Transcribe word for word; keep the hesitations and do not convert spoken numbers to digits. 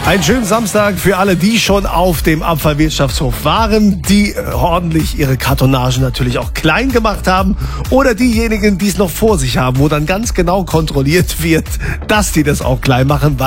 Einen schönen Samstag für alle, die schon auf dem Abfallwirtschaftshof waren, die äh, ordentlich ihre Kartonagen natürlich auch klein gemacht haben oder diejenigen, die es noch vor sich haben, wo dann ganz genau kontrolliert wird, dass die das auch klein machen.